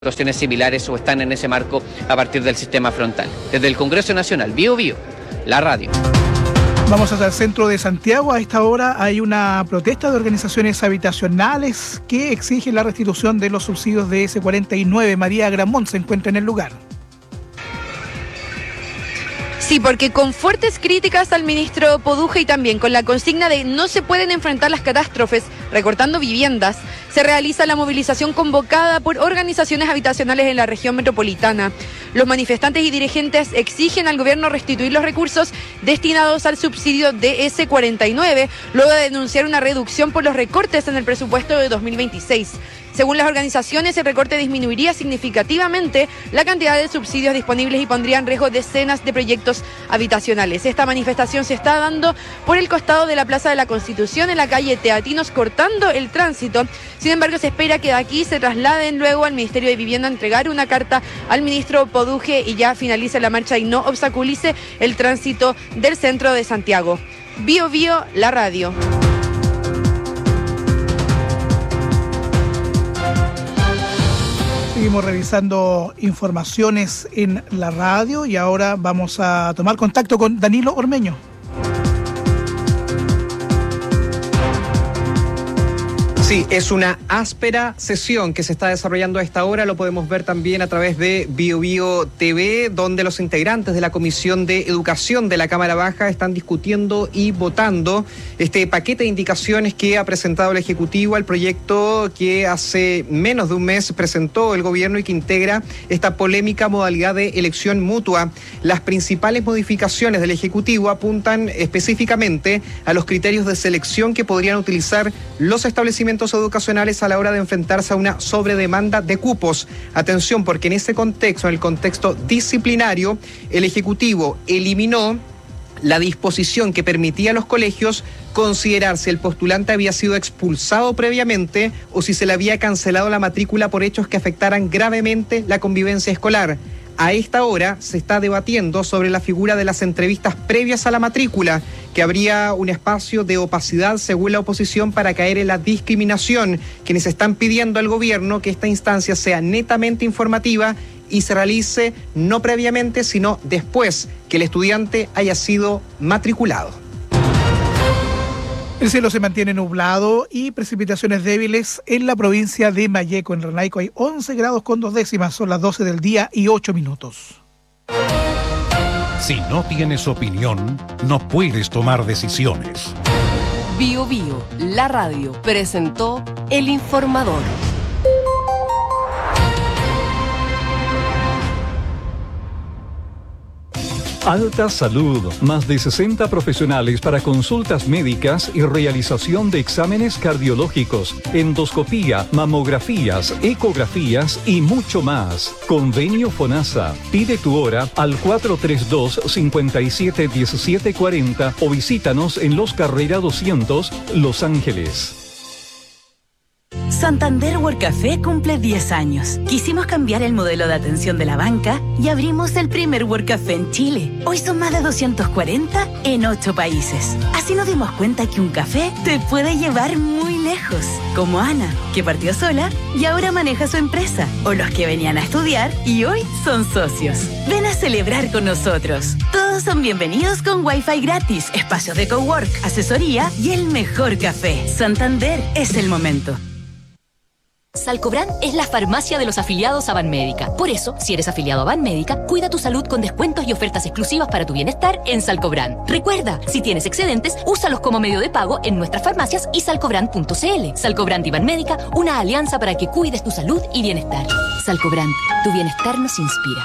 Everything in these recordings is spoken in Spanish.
situaciones similares o están en ese marco a partir del sistema frontal. Desde el Congreso Nacional, Bío Bío, la radio. Vamos hasta el centro de Santiago. A esta hora hay una protesta de organizaciones habitacionales que exigen la restitución de los subsidios de S49. María Gramont se encuentra en el lugar. Sí, porque con fuertes críticas al ministro Poduje y también con la consigna de no se pueden enfrentar las catástrofes recortando viviendas, se realiza la movilización convocada por organizaciones habitacionales en la región metropolitana. Los manifestantes y dirigentes exigen al gobierno restituir los recursos destinados al subsidio de S49, luego de denunciar una reducción por los recortes en el presupuesto de 2026. Según las organizaciones, el recorte disminuiría significativamente la cantidad de subsidios disponibles y pondría en riesgo decenas de proyectos habitacionales. Esta manifestación se está dando por el costado de la Plaza de la Constitución, en la calle Teatinos, cortando el tránsito. Sin embargo, se espera que de aquí se trasladen luego al Ministerio de Vivienda a entregar una carta al ministro Poduje y ya finalice la marcha y no obstaculice el tránsito del centro de Santiago. Bío Bío, la radio. Seguimos revisando informaciones en la radio y ahora vamos a tomar contacto con Danilo Ormeño. Sí, es una áspera sesión que se está desarrollando a esta hora. Lo podemos ver también a través de Bío Bío TV, donde los integrantes de la Comisión de Educación de la Cámara Baja están discutiendo y votando este paquete de indicaciones que ha presentado el Ejecutivo al proyecto que hace menos de un mes presentó el gobierno y que integra esta polémica modalidad de elección mutua. Las principales modificaciones del Ejecutivo apuntan específicamente a los criterios de selección que podrían utilizar los establecimientos educacionales a la hora de enfrentarse a una sobredemanda de cupos. Atención, porque en ese contexto, en el contexto disciplinario, el Ejecutivo eliminó la disposición que permitía a los colegios considerar si el postulante había sido expulsado previamente o si se le había cancelado la matrícula por hechos que afectaran gravemente la convivencia escolar. A esta hora se está debatiendo sobre la figura de las entrevistas previas a la matrícula, que habría un espacio de opacidad según la oposición para caer en la discriminación, quienes están pidiendo al gobierno que esta instancia sea netamente informativa y se realice no previamente, sino después que el estudiante haya sido matriculado. El cielo se mantiene nublado y precipitaciones débiles en la provincia de Malleco. En Renaico hay 11 grados con 2 décimas, son las 12 del día y 8 minutos. Si no tienes opinión, no puedes tomar decisiones. Bío Bío, la radio, presentó El Informador. Alta Salud, más de 60 profesionales para consultas médicas y realización de exámenes cardiológicos, endoscopía, mamografías, ecografías y mucho más. Convenio FONASA. Pide tu hora al 432-571740 o visítanos en Los Carrera 200, Los Ángeles. Santander Workcafé cumple 10 años. Quisimos cambiar el modelo de atención de la banca y abrimos el primer Workcafé en Chile. Hoy son más de 240 en 8 países. Así nos dimos cuenta que un café te puede llevar muy lejos. Como Ana, que partió sola y ahora maneja su empresa. O los que venían a estudiar y hoy son socios. Ven a celebrar con nosotros. Todos son bienvenidos con Wi-Fi gratis, espacios de cowork, asesoría y el mejor café. Santander es el momento. Salcobran es la farmacia de los afiliados a Banmédica. Por eso, si eres afiliado a Banmédica, cuida tu salud con descuentos y ofertas exclusivas para tu bienestar en Salcobran. Recuerda, si tienes excedentes, úsalos como medio de pago en nuestras farmacias y salcobran.cl. Salcobran y Banmédica, una alianza para que cuides tu salud y bienestar. Salcobran, tu bienestar nos inspira.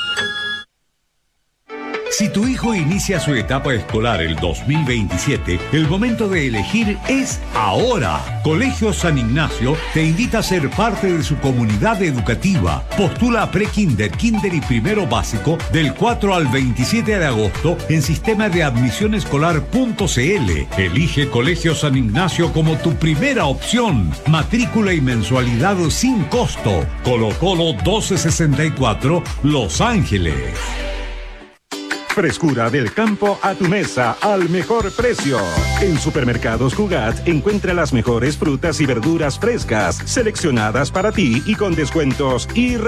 Si tu hijo inicia su etapa escolar el 2027, el momento de elegir es ahora. Colegio San Ignacio te invita a ser parte de su comunidad educativa. Postula a pre-kinder, kinder y primero básico del 4 al 27 de agosto en sistema de admisión escolar.cl. Elige Colegio San Ignacio como tu primera opción. Matrícula y mensualidad sin costo. Colo Colo 1264, Los Ángeles. Frescura del campo a tu mesa al mejor precio. En Supermercados Cugat encuentra las mejores frutas y verduras frescas, seleccionadas para ti y con descuentos